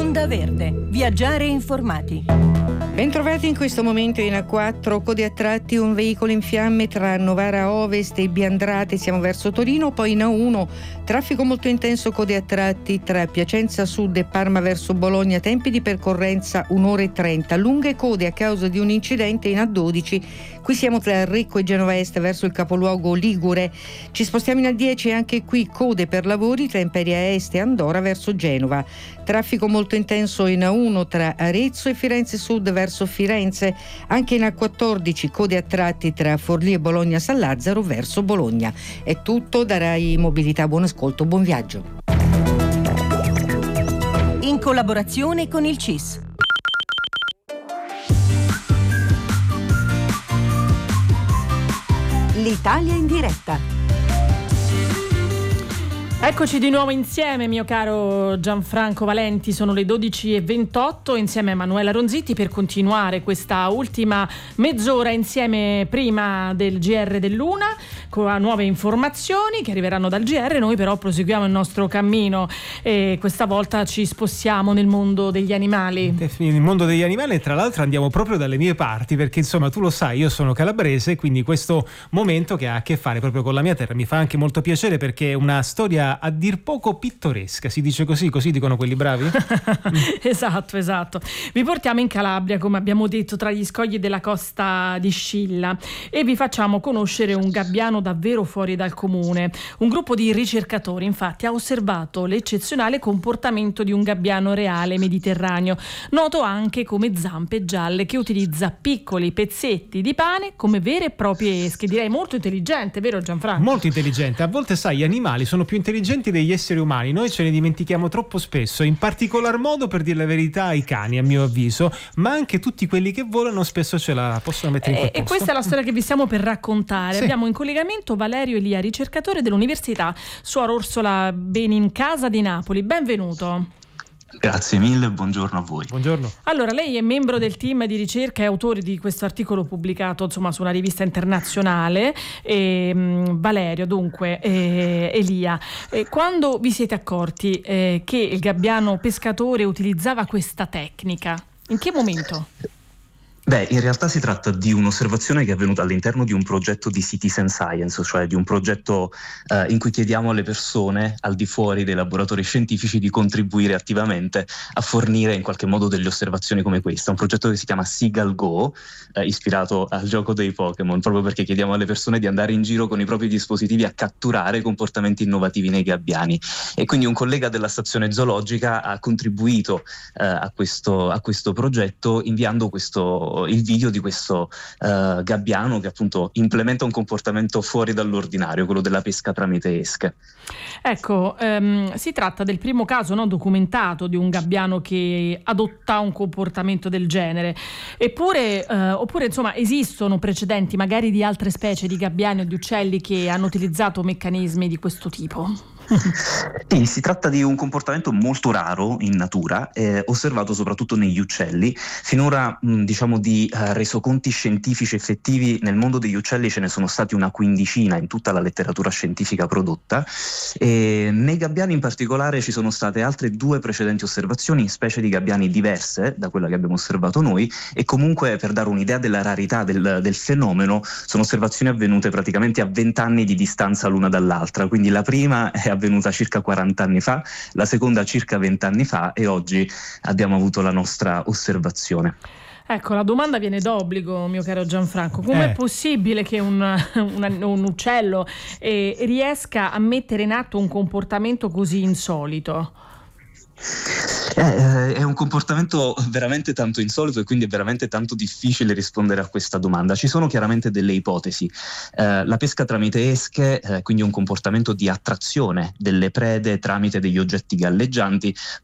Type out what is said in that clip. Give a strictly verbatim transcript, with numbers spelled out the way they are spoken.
Onda Verde. Viaggiare informati. Bentrovati in questo momento in A quattro, code a tratti, un veicolo in fiamme tra Novara Ovest e Biandrate, siamo verso Torino, poi in A uno, traffico molto intenso, code a tratti tra Piacenza Sud e Parma verso Bologna, tempi di percorrenza un'ora e trenta, lunghe code a causa di un incidente in A dodici, qui siamo tra Recco e Genova Est verso il capoluogo Ligure, ci spostiamo in A dieci e anche qui code per lavori tra Imperia Est e Andora verso Genova, traffico molto intenso in A uno tra Arezzo e Firenze Sud verso Firenze, anche in A quattordici code a tratti tra Forlì e Bologna San Lazzaro verso Bologna. È tutto da Rai Mobilità, buon ascolto, buon viaggio. In collaborazione con il C I S. L'Italia in diretta. Eccoci di nuovo insieme, mio caro Gianfranco Valenti, sono le dodici e ventotto insieme a Emanuela Ronzitti per continuare questa ultima mezz'ora insieme prima del G R dell'una con nuove informazioni che arriveranno dal G R. Noi però proseguiamo il nostro cammino e questa volta ci spostiamo nel mondo degli animali. Nel mondo degli animali e tra l'altro andiamo proprio dalle mie parti perché insomma tu lo sai, io sono calabrese, quindi questo momento che ha a che fare proprio con la mia terra mi fa anche molto piacere perché è una storia a dir poco pittoresca, si dice così, così dicono quelli bravi? Esatto, esatto. Vi portiamo in Calabria, come abbiamo detto, tra gli scogli della costa di Scilla e vi facciamo conoscere un gabbiano davvero fuori dal comune. Un gruppo di ricercatori, infatti, ha osservato l'eccezionale comportamento di un gabbiano reale mediterraneo, noto anche come zampe gialle, che utilizza piccoli pezzetti di pane come vere e proprie esche. Direi molto intelligente, vero Gianfranco? Molto intelligente. A volte, sai, gli animali sono più intelligenti degli esseri umani, noi ce ne dimentichiamo troppo spesso, in particolar modo, per dire la verità, i cani a mio avviso, ma anche tutti quelli che volano spesso ce la possono mettere in quel posto. E questa è la storia che vi stiamo per raccontare. Sì. Abbiamo in collegamento Valerio Elia, ricercatore dell'Università Suor Orsola Benincasa di Napoli. Benvenuto. Grazie mille, buongiorno a voi. Buongiorno. Allora, lei è membro del team di ricerca e autore di questo articolo pubblicato insomma su una rivista internazionale. E, mh, Valerio, dunque, eh, Elia, eh, quando vi siete accorti eh, che il gabbiano pescatore utilizzava questa tecnica? In che momento? Beh, in realtà si tratta di un'osservazione che è avvenuta all'interno di un progetto di Citizen Science, cioè di un progetto eh, in cui chiediamo alle persone al di fuori dei laboratori scientifici di contribuire attivamente a fornire in qualche modo delle osservazioni come questa. Un progetto che si chiama Seagull Go, eh, ispirato al gioco dei Pokémon, proprio perché chiediamo alle persone di andare in giro con i propri dispositivi a catturare comportamenti innovativi nei gabbiani. E quindi un collega della stazione zoologica ha contribuito eh, a, questo, a questo progetto inviando questo il video di questo uh, gabbiano che appunto implementa un comportamento fuori dall'ordinario, quello della pesca tramite esche. Ecco, um, si tratta del primo caso no, documentato di un gabbiano che adotta un comportamento del genere. Eppure, uh, oppure insomma esistono precedenti magari di altre specie di gabbiani o di uccelli che hanno utilizzato meccanismi di questo tipo? Sì, si tratta di un comportamento molto raro in natura, eh, osservato soprattutto negli uccelli. Finora mh, diciamo di uh, resoconti scientifici effettivi nel mondo degli uccelli ce ne sono stati una quindicina in tutta la letteratura scientifica prodotta. E nei gabbiani in particolare ci sono state altre due precedenti osservazioni in specie di gabbiani diverse da quella che abbiamo osservato noi, e comunque per dare un'idea della rarità del, del fenomeno sono osservazioni avvenute praticamente a vent'anni di distanza l'una dall'altra, quindi la prima è avvenuta circa quaranta anni fa, la seconda circa venti anni fa e oggi abbiamo avuto la nostra osservazione. Ecco, la domanda viene d'obbligo, mio caro Gianfranco. Come Eh. è possibile che un, un, un uccello eh, riesca a mettere in atto un comportamento così insolito? Eh, è un comportamento veramente tanto insolito e quindi è veramente tanto difficile rispondere a questa domanda. Ci sono chiaramente delle ipotesi. Eh, la pesca tramite esche, eh, quindi un comportamento di attrazione delle prede tramite degli oggetti galleggianti,